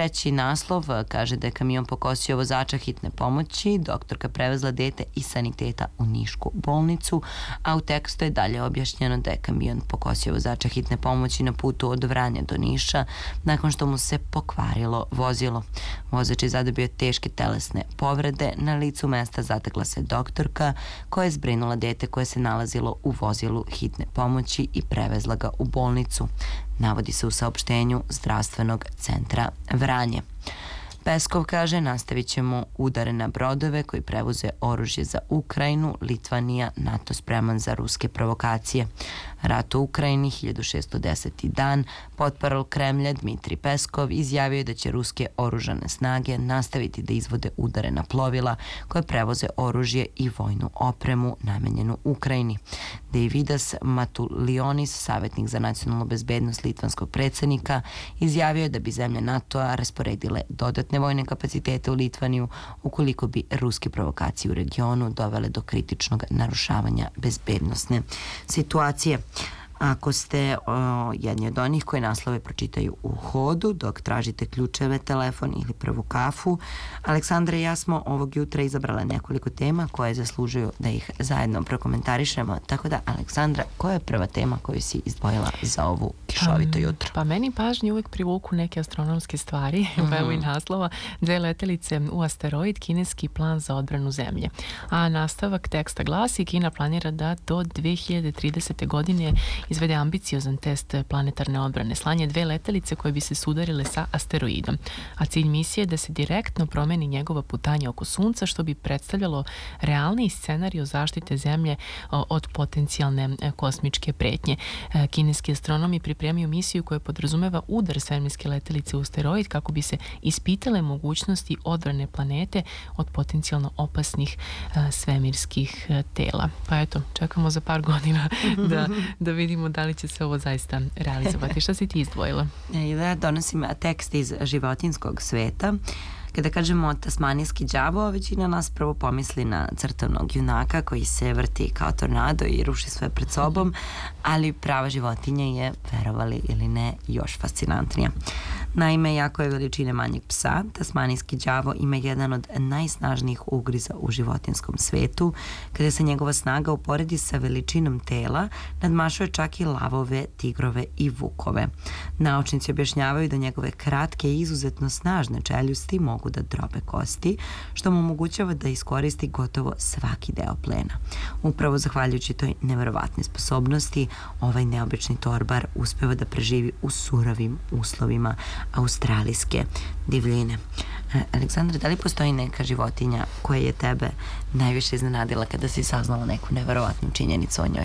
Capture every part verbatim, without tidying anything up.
treći naslov kaže da je kamion pokosio vozača hitne pomoći, doktorka prevezla dete iz saniteta u nišku bolnicu, a u tekstu je dalje objašnjeno da je kamion pokosio vozača hitne pomoći na putu od Vranja do Niša nakon što mu se pokvarilo vozilo. Vozač je zadobio teške telesne povrede, na licu mesta zatekla se doktorka koja je zbrinula dete koje se nalazilo u vozilu hitne pomoći i prevezla ga u bolnicu, navodi se u saopštenju Zdravstvenog centra Vranje. Peskov kaže nastavit ćemo udare na brodove koji prevoze oružje za Ukrajinu, Litvanija, NATO spreman za ruske provokacije. Rat u Ukrajini, hiljadu šessto deseti dan, potparol Kremlja Dmitrij Peskov izjavio je da će ruske oružane snage nastaviti da izvode udare na plovila koje prevoze oružje i vojnu opremu namenjenu Ukrajini. Deividas Matulionis, savjetnik za nacionalnu bezbednost litvanskog predsjednika, izjavio je da bi zemlje NATO-a rasporedile dodatne vojne kapacitete u Litvaniju ukoliko bi ruske provokacije u regionu dovele do kritičnog narušavanja bezbednosne situacije. Ako ste o, jedni od onih koji naslove pročitaju u hodu dok tražite ključeve, telefon ili prvu kafu, Aleksandra i ja smo ovog jutra izabrala nekoliko tema koje zaslužuju da ih zajedno prokomentarišemo. Tako da, Aleksandra, koja je prva tema koju si izdvojila za ovu kišovito jutro? Pa meni pažnju uvijek privuku neke astronomske stvari, mm-hmm. evo i naslova, dve letelice u asteroid, kineski plan za odbranu zemlje. A nastavak teksta glasi: Kina planira da do dve hiljade tridesete godine izvede ambiciozan test planetarne odbrane, slanje dve letelice koje bi se sudarile sa asteroidom. A cilj misije je da se direktno promeni njegova putanja oko Sunca, što bi predstavljalo realniji scenarij zaštite Zemlje od potencijalne kosmičke pretnje. Kineski astronomi pripremaju misiju koja podrazumeva udar svemirske letelice u asteroid kako bi se ispitale mogućnosti odbrane planete od potencijalno opasnih svemirskih tela. Pa eto, čekamo za par godina da, da vidimo da li će se ovo zaista realizovati. Šta si ti izdvojila? Ja donosim tekst iz životinjskog sveta. Kada kažemo tasmanijski đavo, većina nas prvo pomisli na crtanog junaka koji se vrti kao tornado i ruši sve pred sobom, ali prava životinja je, verovali ili ne, još fascinantnija. Naime, jako je veličine manjeg psa, tasmanijski đavo ima jedan od najsnažnijih ugriza u životinskom svetu. Kada se njegova snaga uporedi sa veličinom tela, nadmašuje čak i lavove, tigrove i vukove. Naučnici objašnjavaju da njegove kratke i izuzetno snažne čeljusti mogu da drobe kosti, što mu omogućava da iskoristi gotovo svaki deo plena. Upravo zahvaljujući toj neverovatnoj sposobnosti, ovaj neobični torbar uspeva da preživi u surovim uslovima australijske divljine. Aleksandra, da li postoji neka životinja koja je tebe najviše iznenadila kada si saznala neku neverovatnu činjenicu o njoj?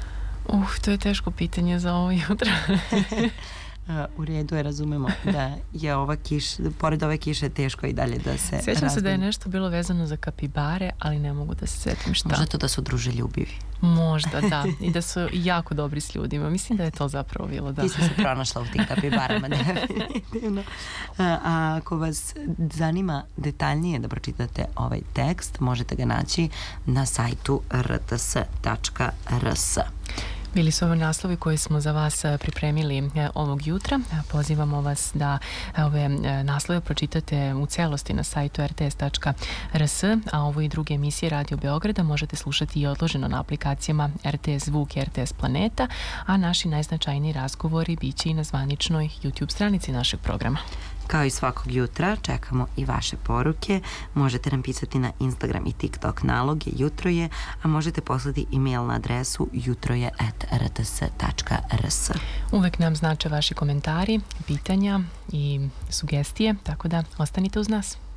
Uh, to je teško pitanje za ovo jutro. U redu je, razumemo da je ova kiš, pored ove kiše teško i dalje da se Sjećam se da je nešto bilo vezano za kapibare, ali ne mogu da se sjetim šta. Možda to da su druželjubivi. Možda, da. I da su jako dobri s ljudima. Mislim da je to zapravo bilo, da. Ti si se pronašla u tim kapibarama, definitivno. A ako vas zanima detaljnije da pročitate ovaj tekst, možete ga naći na sajtu r t s tačka r s. Bili su ovo naslovi koje smo za vas pripremili ovog jutra. Pozivamo vas da ove naslove pročitate u celosti na sajtu r t s tačka r s, a ovo i druge emisije Radio Beograda možete slušati i odloženo na aplikacijama R T S Zvuk i R T S Planeta, a naši najznačajniji razgovori bit će i na zvaničnoj YouTube stranici našeg programa. Kao i svakog jutra, čekamo i vaše poruke. Možete nam pisati na Instagram i TikTok naloge Jutro je, a možete poslati e-mail na adresu jutroje at r t s tačka r s. Uvek nam znače vaši komentari, pitanja i sugestije, tako da ostanite uz nas.